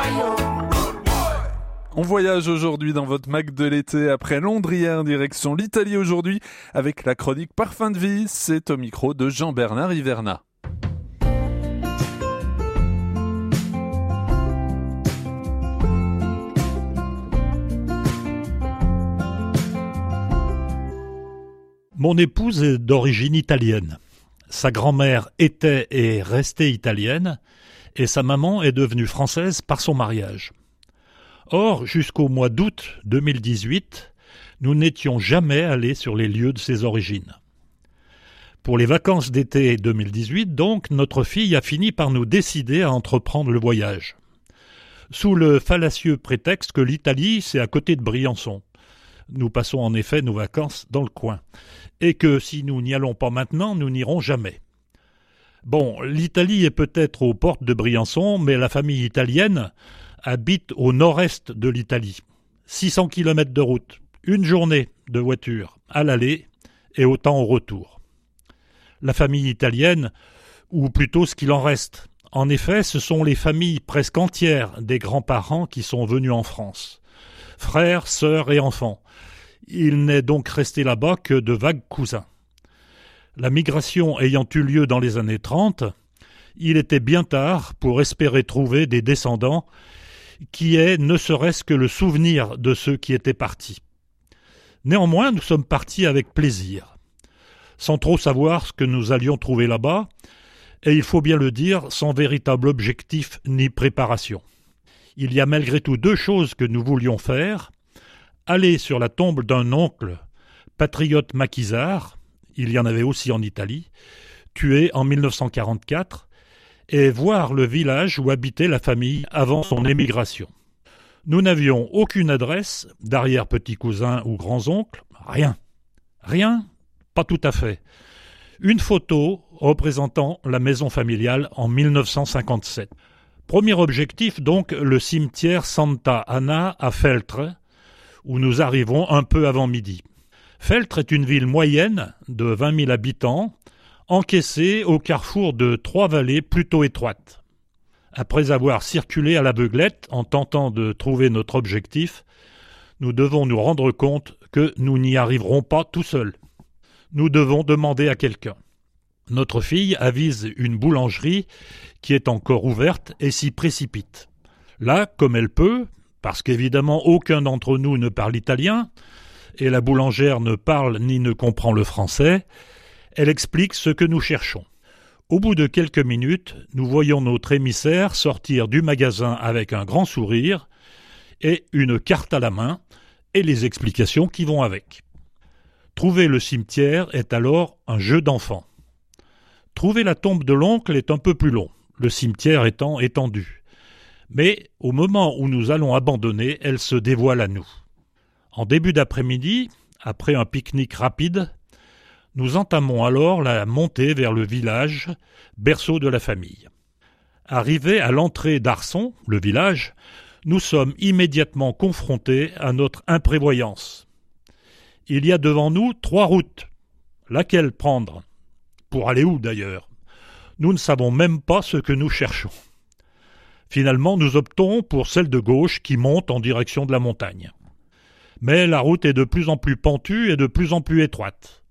On voyage aujourd'hui dans votre Mac de l'été après Londres hier, direction l'Italie aujourd'hui avec la chronique Parfum de vie. C'est au micro de Jean-Bernard Hiverna. Mon épouse est d'origine italienne. Sa grand-mère était et restait italienne et sa maman est devenue française par son mariage. Or, jusqu'au mois d'août 2018, nous n'étions jamais allés sur les lieux de ses origines. Pour les vacances d'été 2018, donc, notre fille a fini par nous décider à entreprendre le voyage. Sous le fallacieux prétexte que l'Italie, c'est à côté de Briançon. Nous passons en effet nos vacances dans le coin. Et que si nous n'y allons pas maintenant, nous n'irons jamais. Bon, l'Italie est peut-être aux portes de Briançon, mais la famille italienne habite au nord-est de l'Italie. 600 km de route, une journée de voiture à l'aller et autant au retour. La famille italienne, ou plutôt ce qu'il en reste. En effet, ce sont les familles presque entières des grands-parents qui sont venus en France. Frères, sœurs et enfants. Il n'est donc resté là-bas que de vagues cousins. La migration ayant eu lieu dans les années 30, il était bien tard pour espérer trouver des descendants qui aient ne serait-ce que le souvenir de ceux qui étaient partis. Néanmoins, nous sommes partis avec plaisir, sans trop savoir ce que nous allions trouver là-bas, et il faut bien le dire, sans véritable objectif ni préparation. Il y a malgré tout deux choses que nous voulions faire: aller sur la tombe d'un oncle, patriote maquisard, il y en avait aussi en Italie, tué en 1944, et voir le village où habitait la famille avant son émigration. Nous n'avions aucune adresse, d'arrière-petits-cousins ou grands-oncles, rien. Rien, pas tout à fait. Une photo représentant la maison familiale en 1957. Premier objectif donc, le cimetière Santa Anna à Feltre, où nous arrivons un peu avant midi. Feltre est une ville moyenne de 20 000 habitants, encaissée au carrefour de trois vallées plutôt étroites. Après avoir circulé à l'aveuglette en tentant de trouver notre objectif, nous devons nous rendre compte que nous n'y arriverons pas tout seuls. Nous devons demander à quelqu'un. Notre fille avise une boulangerie qui est encore ouverte et s'y précipite. Là, comme elle peut, parce qu'évidemment aucun d'entre nous ne parle italien, et la boulangère ne parle ni ne comprend le français, elle explique ce que nous cherchons. Au bout de quelques minutes, nous voyons notre émissaire sortir du magasin avec un grand sourire et une carte à la main et les explications qui vont avec. Trouver le cimetière est alors un jeu d'enfant. Trouver la tombe de l'oncle est un peu plus long, le cimetière étant étendu. Mais au moment où nous allons abandonner, elle se dévoile à nous. En début d'après-midi, après un pique-nique rapide, nous entamons alors la montée vers le village, berceau de la famille. Arrivés à l'entrée d'Arson, le village, nous sommes immédiatement confrontés à notre imprévoyance. Il y a devant nous 3 routes. Laquelle prendre? Pour aller où d'ailleurs? Nous ne savons même pas ce que nous cherchons. Finalement, nous optons pour celle de gauche qui monte en direction de la montagne. Mais la route est de plus en plus pentue et de plus en plus étroite.